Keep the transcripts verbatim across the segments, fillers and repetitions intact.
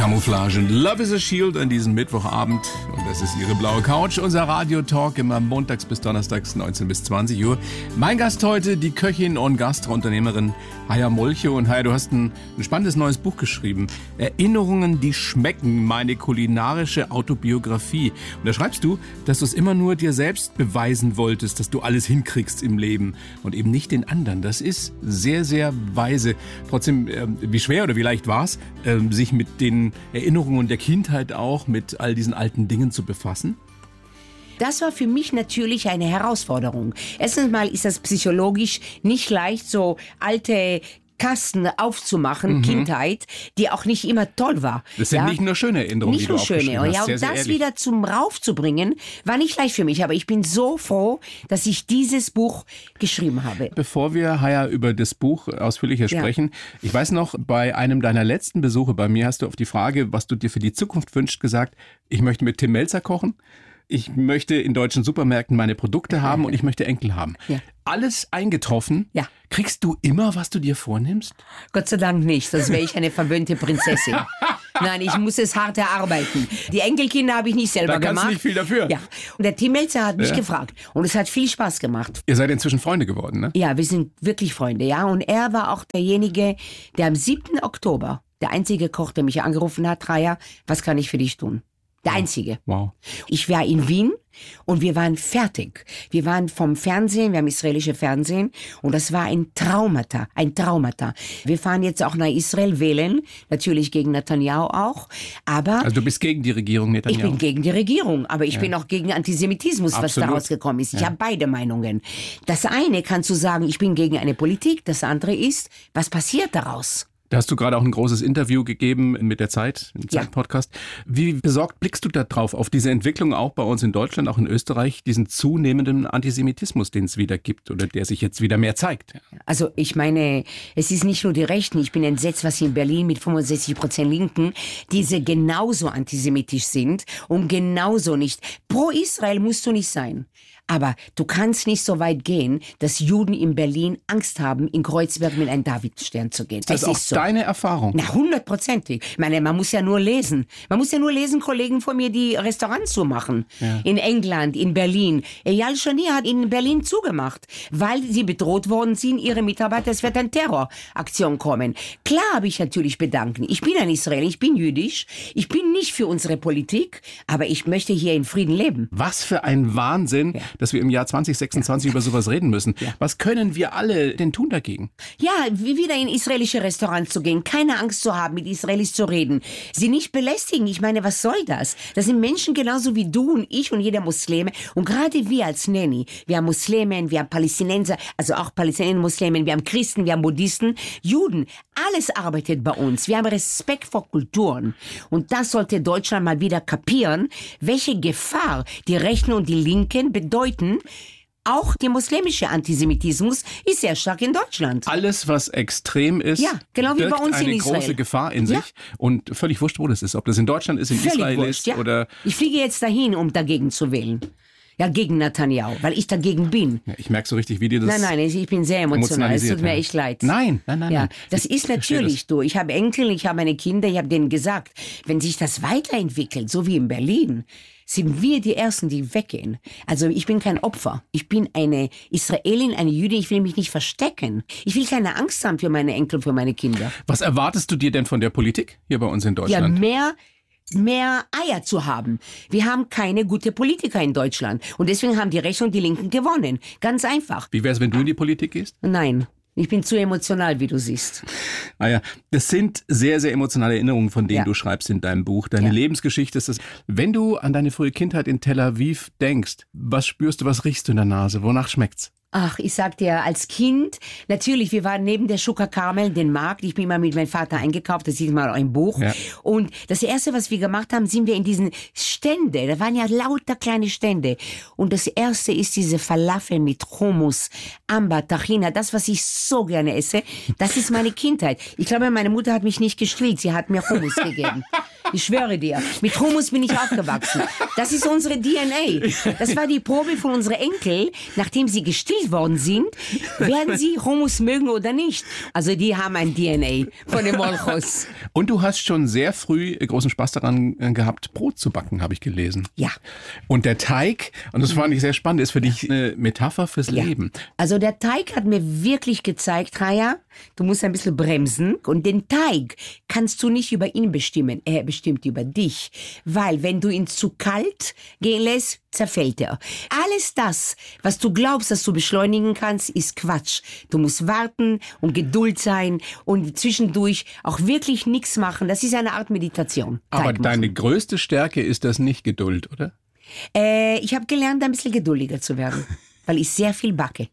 Camouflage. Love is a Shield an diesem Mittwochabend. Und das ist Ihre blaue Couch. Unser Radio-Talk immer montags bis donnerstags neunzehn bis zwanzig Uhr. Mein Gast heute, die Köchin und Gastrounternehmerin Haya Molcho. Und Haya, du hast ein, ein spannendes neues Buch geschrieben. Erinnerungen, die schmecken. Meine kulinarische Autobiografie. Und da schreibst du, dass du es immer nur dir selbst beweisen wolltest, dass du alles hinkriegst im Leben. Und eben nicht den anderen. Das ist sehr, sehr weise. Trotzdem, äh, wie schwer oder wie leicht war es, äh, sich mit den Erinnerungen der Kindheit auch, mit all diesen alten Dingen zu befassen? Das war für mich natürlich eine Herausforderung. Erstens mal ist das psychologisch nicht leicht, so alte Kasten aufzumachen, mhm. Kindheit, die auch nicht immer toll war. Das sind ja? nicht nur schöne Erinnerungen, nicht die nur du schöne. hast. Ja, sehr, und sehr das ehrlich. wieder zum raufzubringen, war nicht leicht für mich. Aber ich bin so froh, dass ich dieses Buch geschrieben habe. Bevor wir, Haya, über das Buch ausführlicher Ja. sprechen, ich weiß noch, bei einem deiner letzten Besuche bei mir hast du auf die Frage, was du dir für die Zukunft wünschst, gesagt, ich möchte mit Tim Melzer kochen. Ich möchte in deutschen Supermärkten meine Produkte haben und ich möchte Enkel haben. Ja. Alles eingetroffen. Ja. Kriegst du immer, was du dir vornimmst? Gott sei Dank nicht, sonst wäre ich eine verwöhnte Prinzessin. Nein, ich muss es hart erarbeiten. Die Enkelkinder habe ich nicht selber Da kannst gemacht. du nicht viel dafür. Ja. Und der Tim Melzer hat mich Ja. gefragt. Und es hat viel Spaß gemacht. Ihr seid inzwischen Freunde geworden, ne? Ja, wir sind wirklich Freunde, ja. Und er war auch derjenige, der am siebten Oktober, der einzige Koch, der mich angerufen hat, Haya, was kann ich für dich tun? Der einzige. Wow. Ich war in Wien und wir waren fertig. Wir waren vom Fernsehen, wir haben israelische Fernsehen und das war ein Traumata, ein Traumata. Wir fahren jetzt auch nach Israel wählen, natürlich gegen Netanyahu auch, aber Also du bist gegen die Regierung ich Netanyahu? bin gegen die Regierung, aber ich bin auch gegen Antisemitismus, was Absolut. daraus gekommen ist. Ich Ja. habe beide Meinungen. Das eine kannst du sagen, ich bin gegen eine Politik, das andere ist, was passiert daraus? Da hast du gerade auch ein großes Interview gegeben mit der Zeit, im Ja. Zeit-Podcast. Wie besorgt blickst du da drauf, auf diese Entwicklung auch bei uns in Deutschland, auch in Österreich, diesen zunehmenden Antisemitismus, den es wieder gibt oder der sich jetzt wieder mehr zeigt? Also ich meine, es ist nicht nur die Rechten. Ich bin entsetzt, was hier in Berlin mit fünfundsechzig Prozent Linken, diese genauso antisemitisch sind und genauso nicht. Pro Israel musst du nicht sein. Aber du kannst nicht so weit gehen, dass Juden in Berlin Angst haben, in Kreuzberg mit einem Davidstern zu gehen. Das ist Es auch ist so. deine Erfahrung. Na, hundertprozentig. Ich meine, man muss ja nur lesen. Man muss ja nur lesen, Kollegen von mir, die Restaurants zumachen. Ja. In England, in Berlin. Eyal Shani hat in Berlin zugemacht, weil sie bedroht worden sind, ihre Mitarbeiter, es wird eine Terroraktion kommen. Klar habe ich natürlich Bedanken. Ich bin ein Israeli, ich bin jüdisch. Ich bin nicht für unsere Politik, aber ich möchte hier in Frieden leben. Was für ein Wahnsinn, Ja. dass wir im Jahr zwanzig sechsundzwanzig über sowas reden müssen. Ja. Was können wir alle denn tun dagegen? Ja, wie wieder in israelische Restaurants zu gehen, keine Angst zu haben, mit Israelis zu reden, sie nicht belästigen. Ich meine, was soll das? Das sind Menschen genauso wie du und ich und jeder Muslime. Und gerade wir als Nanny, wir haben Muslimen, wir haben Palästinenser, also auch Palästinenser, Muslimen, wir haben Christen, wir haben Buddhisten, Juden. Alles arbeitet bei uns. Wir haben Respekt vor Kulturen. Und das sollte Deutschland mal wieder kapieren, welche Gefahr die Rechten und die Linken bedeuten. Auch der muslimische Antisemitismus ist sehr stark in Deutschland. Alles, was extrem ist, Ja, genau wie bei birgt uns in eine Israel. große Gefahr in Ja. sich. Und völlig wurscht, wo das ist. Ob das in Deutschland ist, in Völlig Israel wurscht, ist ja. oder... Ich fliege jetzt dahin, um dagegen zu wählen. Ja, gegen Netanyahu, weil ich dagegen bin. Ja, ich merke so richtig, wie dir das Nein, nein, ich bin sehr emotional. Es emotionalisiert, tut mir ja. echt leid. Nein, nein, nein. Ja, nein. das Ich ist verstehe natürlich du. Ich habe Enkel, ich habe meine Kinder, ich habe denen gesagt, wenn sich das weiterentwickelt, so wie in Berlin, sind wir die Ersten, die weggehen. Also ich bin kein Opfer. Ich bin eine Israelin, eine Jüdin. Ich will mich nicht verstecken. Ich will keine Angst haben für meine Enkel, für meine Kinder. Was erwartest du dir denn von der Politik hier bei uns in Ja, Deutschland? mehr mehr Eier zu haben. Wir haben keine gute Politiker in Deutschland. Und deswegen haben die Rechten und die Linken gewonnen. Ganz einfach. Wie wäre es, wenn du in die Politik gehst? Nein, ich bin zu emotional, wie du siehst. Ah ja, das sind sehr, sehr emotionale Erinnerungen, von denen Ja. du schreibst in deinem Buch. Deine Ja. Lebensgeschichte ist das. Wenn du an deine frühe Kindheit in Tel Aviv denkst, was spürst du, was riechst du in der Nase? Wonach schmeckt's? Ach, ich sag dir, als Kind, natürlich, wir waren neben der Schuka Carmel, den Markt. Ich bin immer mit meinem Vater eingekauft, das sieht man auch im Buch. Ja. Und das Erste, was wir gemacht haben, sind wir in diesen Stände. Da waren ja lauter kleine Stände. Und das Erste ist diese Falafel mit Hummus, Amber, Tahina, das, was ich so gerne esse. Das ist meine Kindheit. Ich glaube, meine Mutter hat mich nicht gestillt, sie hat mir Hummus gegeben. Ich schwöre dir, mit Hummus bin ich aufgewachsen. Das ist unsere D N A. Das war die Probe von unseren Enkel, nachdem sie gestillt worden sind, werden sie Hummus mögen oder nicht. Also die haben ein D N A von den Molchos. Und du hast schon sehr früh großen Spaß daran gehabt, Brot zu backen, habe ich gelesen. Ja. Und der Teig, und das fand ich sehr spannend, ist für dich eine Metapher fürs Ja. Leben. Also der Teig hat mir wirklich gezeigt, Raya, du musst ein bisschen bremsen. Und den Teig kannst du nicht über ihn bestimmen, er bestimmt über dich. Weil wenn du ihn zu kalt gehen lässt, zerfällt er. Alles das, was du glaubst, dass du beschleunigen kannst, ist Quatsch. Du musst warten und Geduld sein und zwischendurch auch wirklich nichts machen. Das ist eine Art Meditation. Aber Teig deine machen. größte Stärke ist das nicht Geduld, oder? Äh, ich habe gelernt, ein bisschen geduldiger zu werden. Weil ich sehr viel backe.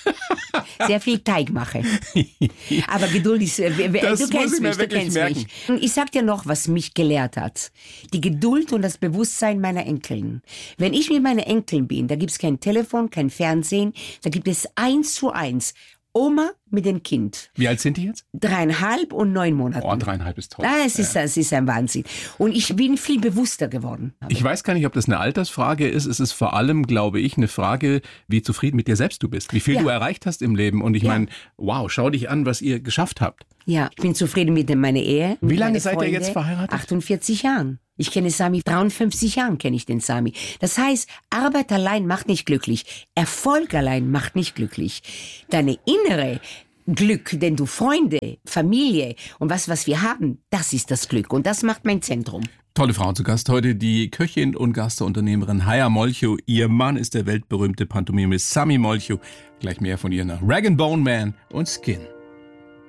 Sehr viel Teig mache. Aber Geduld ist, äh, Das du muss kennst ich mir mich, du wirklich kennst merken. mich. Und ich sag dir noch, was mich gelehrt hat. Die Geduld und das Bewusstsein meiner Enkeln. Wenn ich mit meinen Enkeln bin, da gibt's kein Telefon, kein Fernsehen, da gibt es eins zu eins Oma mit dem Kind. Wie alt sind die jetzt? Dreieinhalb und neun Monate. Oh, dreieinhalb ist toll. Das ist, das ist ein Wahnsinn. Und ich bin viel bewusster geworden. Ich weiß gar nicht, ob das eine Altersfrage ist. Es ist vor allem, glaube ich, eine Frage, wie zufrieden mit dir selbst du bist. Wie viel Ja. du erreicht hast im Leben. Und ich Ja. meine, wow, schau dich an, was ihr geschafft habt. Ja, ich bin zufrieden mit meiner Ehe. Wie lange Meine seid ihr Freunde. jetzt verheiratet? achtundvierzig Jahren. Ich kenne Sami, dreiundfünfzig Jahren kenne ich den Sami. Das heißt, Arbeit allein macht nicht glücklich. Erfolg allein macht nicht glücklich. Deine innere Glück, denn du Freunde, Familie und was, was wir haben, das ist das Glück. Und das macht mein Zentrum. Tolle Frau zu Gast heute, die Köchin und Gastrounternehmerin Haya Molcho. Ihr Mann ist der weltberühmte Pantomimist Sami Molcho. Gleich mehr von ihr nach Rag and Bone Man und Skin.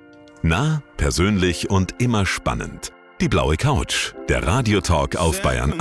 Nah, persönlich und immer spannend. Die blaue Couch, der Radiotalk auf Bayern